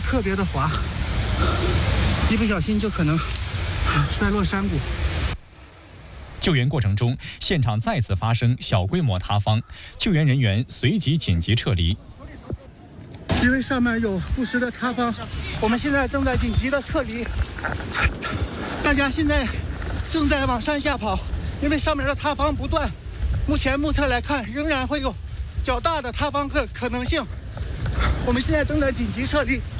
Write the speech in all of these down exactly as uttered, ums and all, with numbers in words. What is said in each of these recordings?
特别的滑，一不小心就可能摔落山谷。 救援过程中，现场再次发生小规模塌方，救援人员随即紧急撤离。 因为上面有不时的塌方，我们现在正在紧急的撤离。大家现在正在往山下跑，因为上面的塌方不断。目前目测来看，仍然会有较大的塌方可可能性。我们现在正在紧急撤离。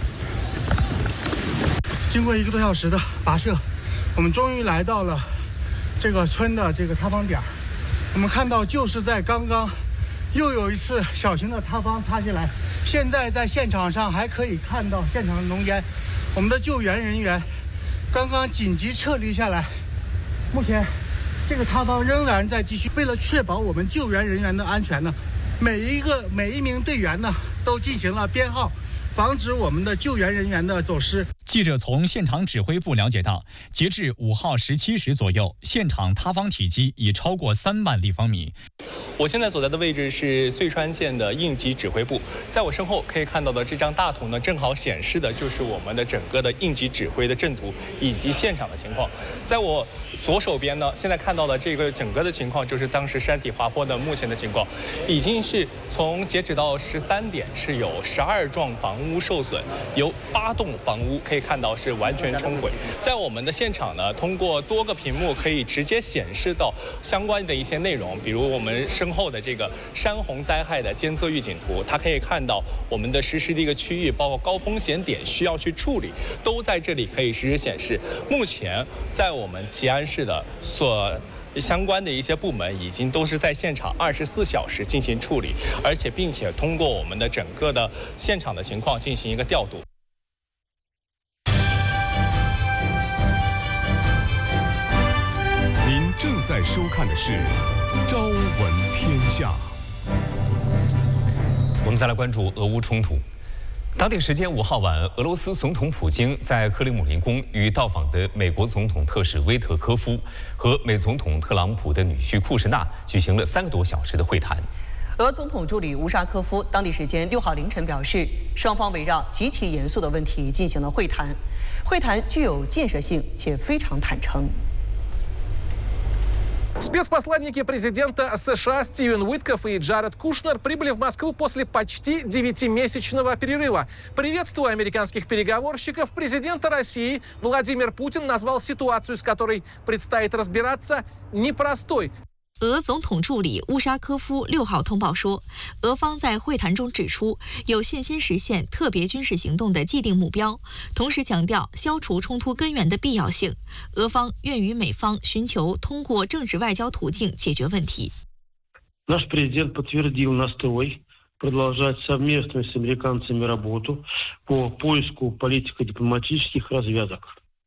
经过一个多小时的跋涉，我们终于来到了这个村的这个塌方点。我们看到就是在刚刚又有一次小型的塌方塌下来，现在在现场上还可以看到现场的浓烟。我们的救援人员刚刚紧急撤离下来，目前这个塌方仍然在继续。为了确保我们救援人员的安全呢，每一个每一名队员呢都进行了编号，防止我们的救援人员的走失。 记者从现场指挥部了解到，截至五号十七时左右，现场塌方体积已超过三万立方米。 我现在所在的位置是遂川县的应急指挥部，在我身后可以看到的这张大图呢，正好显示的就是我们的整个的应急指挥的阵图以及现场的情况。在我左手边呢，现在看到的这个整个的情况就是当时山体滑坡的目前的情况，已经是从截止到十三点是有十二幢房屋受损，有八栋房屋可以看到是完全冲毁。在我们的现场呢，通过多个屏幕可以直接显示到相关的一些内容，比如我们身后的这个山洪灾害的监测预警图，它可以看到我们的实时的一个区域，包括高风险点需要去处理，都在这里可以实时显示。目前在我们吉安市的所相关的一些部门已经都是在现场二十四小时进行处理，而且并且通过我们的整个的现场的情况进行一个调度。 您正在收看的是《朝闻天下》。 我们再来关注俄乌冲突。当地时间五号晚，俄罗斯总统普京在克里姆林宫与到访的美国总统特使威特科夫和美总统特朗普的女婿库什纳举行了三个多小时的会谈。 俄总统助理乌沙科夫当地时间六号凌晨表示，双方围绕极其严肃的问题进行了会谈，会谈具有建设性且非常坦诚。 Спецпосланники президента США Стивен Уиткоф и Джаред Кушнер прибыли в Москву после почти девятимесячного перерыва. Приветствуя американских переговорщиков, президента России Владимир Путин назвал ситуацию, с которой предстоит разбираться, непростой. 俄总统助理乌沙科夫六号通报说，俄方在会谈中指出有信心实现特别军事行动的既定目标，同时强调消除冲突根源的必要性。俄方愿与美方寻求通过政治外交途径解决问题。 Наш президент подтвердил настрой продолжать совместную с американцами работу по поиску политико-дипломатических развязок.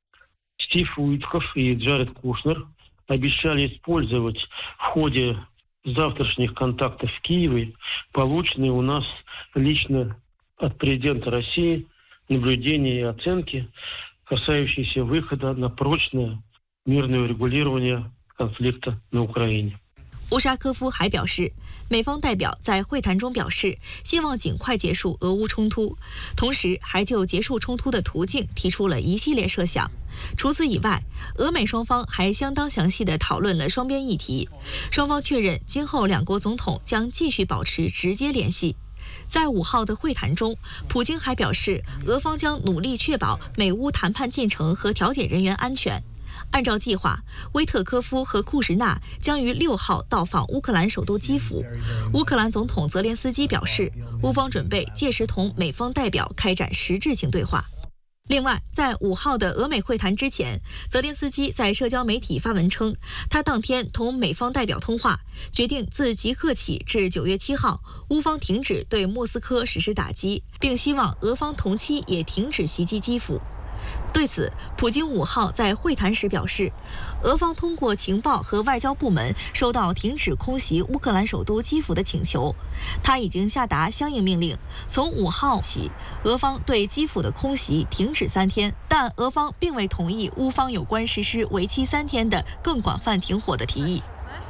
Стив Уиткоф и Джаред Кушнер обещали использовать в ходе завтрашних контактов в Киеве полученные у нас лично от президента России наблюдения и оценки, касающиеся выхода на прочное мирное урегулирование конфликта на Украине. 乌沙科夫还表示，美方代表在会谈中表示希望尽快结束俄乌冲突，同时还就结束冲突的途径提出了一系列设想。除此以外，俄美双方还相当详细地讨论了双边议题，双方确认今后两国总统将继续保持直接联系。在五号的会谈中，普京还表示，俄方将努力确保美乌谈判进程和调解人员安全。按照计划，威特科夫和库什纳将于六号到访乌克兰首都基辅。乌克兰总统泽连斯基表示，乌方准备届时同美方代表开展实质性对话。另外，在五号的俄美会谈之前，泽连斯基在社交媒体发文称，他当天同美方代表通话，决定自即刻起至九月七号，乌方停止对莫斯科实施打击，并希望俄方同期也停止袭击基辅。对此，普京五号在会谈时表示，俄方通过情报和外交部门收到停止空袭乌克兰首都基辅的请求，他已经下达相应命令，从五号起，俄方对基辅的空袭停止三天，但俄方并未同意乌方有关实施为期三天的更广泛停火的提议。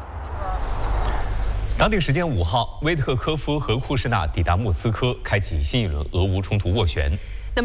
当地时间五号，威特科夫和库什纳抵达莫斯科，开启新一轮俄乌冲突斡旋。